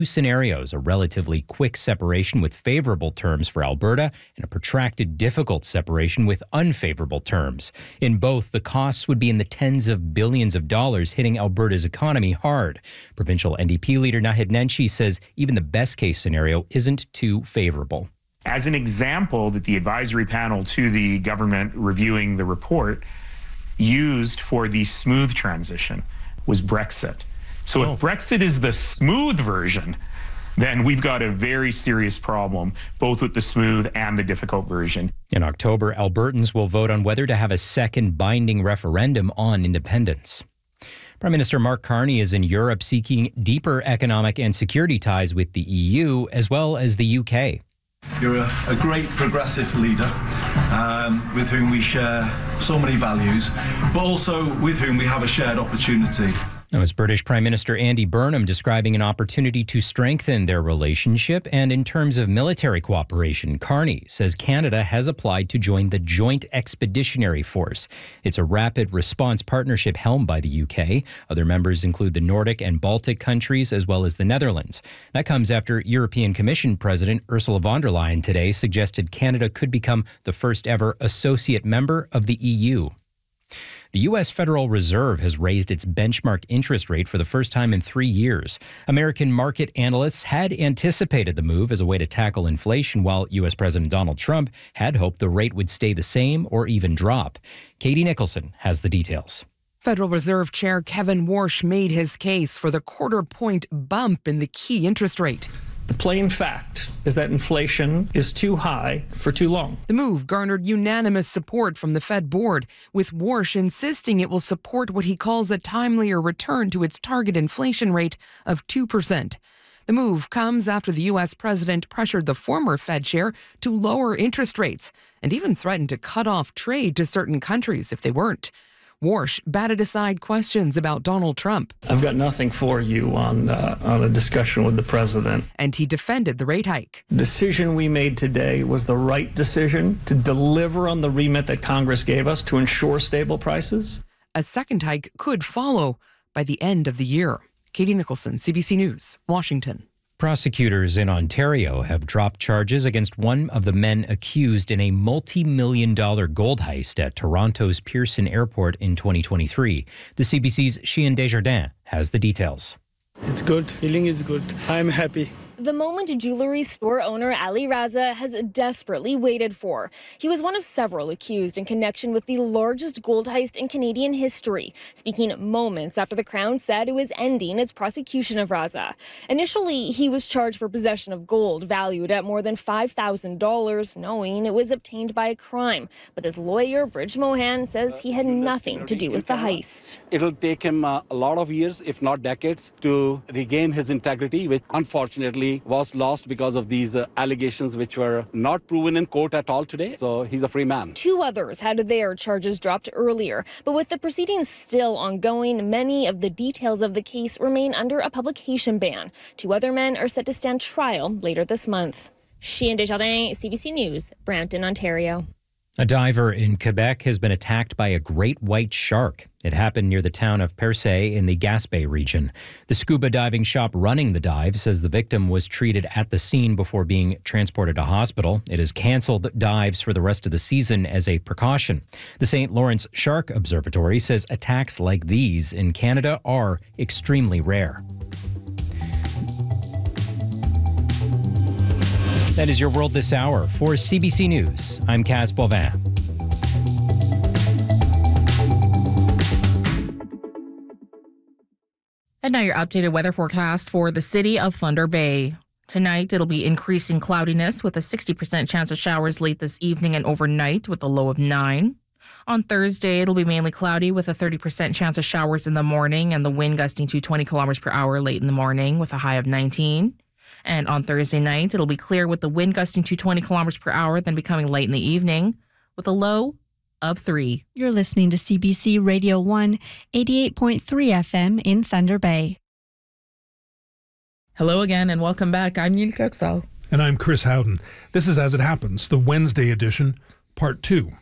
Two scenarios: a relatively quick separation with favorable terms for Alberta and a protracted, difficult separation with unfavorable terms. In both, the costs would be in the tens of billions of dollars, hitting Alberta's economy hard. Provincial NDP leader Naheed Nenshi says even the best-case scenario isn't too favorable. As an example that the advisory panel to the government reviewing the report used for the smooth transition was Brexit. So if Brexit is the smooth version, then we've got a very serious problem, both with the smooth and the difficult version. In October, Albertans will vote on whether to have a second binding referendum on independence. Prime Minister Mark Carney is in Europe seeking deeper economic and security ties with the EU as well as the UK. You're a great progressive leader with whom we share so many values, but also with whom we have a shared opportunity. That was British Prime Minister Andy Burnham describing an opportunity to strengthen their relationship. And in terms of military cooperation, Carney says Canada has applied to join the Joint Expeditionary Force. It's a rapid response partnership helmed by the UK. Other members include the Nordic and Baltic countries, as well as the Netherlands. That comes after European Commission President Ursula von der Leyen today suggested Canada could become the first ever associate member of the EU. The U.S. Federal Reserve has raised its benchmark interest rate for the first time in 3 years. American market analysts had anticipated the move as a way to tackle inflation, while U.S. President Donald Trump had hoped the rate would stay the same or even drop. Katie Nicholson has the details. Federal Reserve Chair Kevin Warsh made his case for the quarter-point bump in the key interest rate. The plain fact is that inflation is too high for too long. The move garnered unanimous support from the Fed board, with Warsh insisting it will support what he calls a timelier return to its target inflation rate of 2%. The move comes after the U.S. president pressured the former Fed chair to lower interest rates and even threatened to cut off trade to certain countries if they weren't. Warsh batted aside questions about Donald Trump. I've got nothing for you on a discussion with the president. And he defended the rate hike. The decision we made today was the right decision to deliver on the remit that Congress gave us to ensure stable prices. A second hike could follow by the end of the year. Katie Nicholson, CBC News, Washington. Prosecutors in Ontario have dropped charges against one of the men accused in a multi-million-dollar gold heist at Toronto's Pearson Airport in 2023. The CBC's Sheehan Desjardins has the details. It's good. Feeling is good. I'm happy. The moment jewelry store owner Ali Raza has desperately waited for. He was one of several accused in connection with the largest gold heist in Canadian history, speaking moments after the Crown said it was ending its prosecution of Raza. Initially, he was charged for possession of gold valued at more than $5,000, knowing it was obtained by a crime. But his lawyer, Bridge Mohan, says he had nothing to do with the heist. It'll take him a lot of years, if not decades, to regain his integrity, which unfortunately was lost because of these allegations which were not proven in court at all today. So he's a free man. Two others had their charges dropped earlier, but with the proceedings still ongoing, many of the details of the case remain under a publication ban. Two other men are set to stand trial later this month. Sheehan Desjardins, CBC News, Brampton, Ontario. A diver in Quebec has been attacked by a great white shark. It happened near the town of Percé in the Gaspé region. The scuba diving shop running the dive says the victim was treated at the scene before being transported to hospital. It has canceled dives for the rest of the season as a precaution. The St. Lawrence Shark Observatory says attacks like these in Canada are extremely rare. That is your World This Hour. For CBC News, I'm Kaz Bovin. And now your updated weather forecast for the city of Thunder Bay. Tonight, it'll be increasing cloudiness with a 60% chance of showers late this evening and overnight with a low of 9. On Thursday, it'll be mainly cloudy with a 30% chance of showers in the morning and the wind gusting to 20 kilometers per hour late in the morning with a high of 19. And on Thursday night, it'll be clear with the wind gusting to 20 kilometers per hour, then becoming light in the evening with a low of 3. You're listening to CBC Radio 1, 88.3 FM in Thunder Bay. Hello again and welcome back. I'm Neil Kirksall. And I'm Chris Howden. This is As It Happens, the Wednesday edition, part 2.